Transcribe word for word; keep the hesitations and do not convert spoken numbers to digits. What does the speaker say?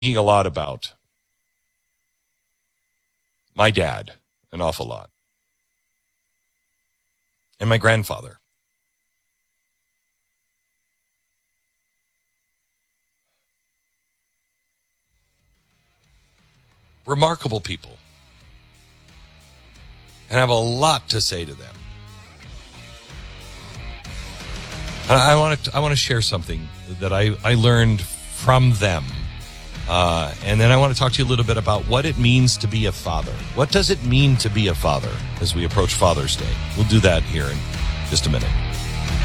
a lot about my dad an awful lot. And my grandfather. Remarkable people. And I have a lot to say to them. And I want to I want to share something that I, I learned from them. Uh, and then I want to talk to you a little bit about what it means to be a father. What does it mean to be a father as we approach Father's Day? We'll do that here in just a minute.